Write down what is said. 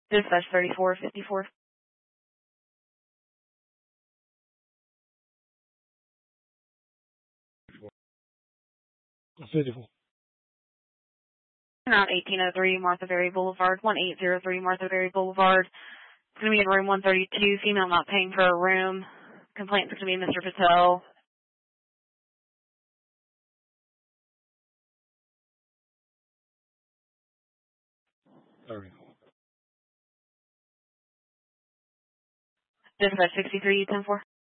Dispatch 3454. 54. Around 1803 Martha Berry Boulevard, 1803 Martha Berry Boulevard. It's going to be in room 132. Female not paying for a room. Complaint's going to be Mr. Patel. Sorry. Dispatch 63, 10-4.